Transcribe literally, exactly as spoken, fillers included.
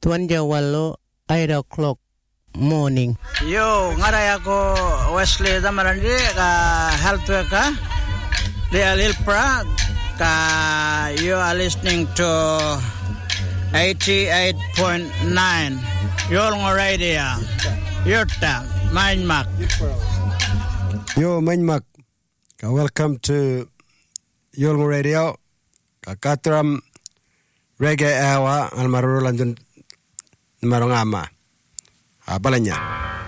Tuan Jawalo, eight o'clock morning. Yo, ngaray ako Wesley Damarandi, ka health worker di Alilpra, ka you are listening to eighty-eight point nine Yolngo Radio, Yurta, Mainmak. Yo, Mainmak, welcome to Yolngo Radio, ka katram reggae awa almarul lanjun marongama. Apa lainnya?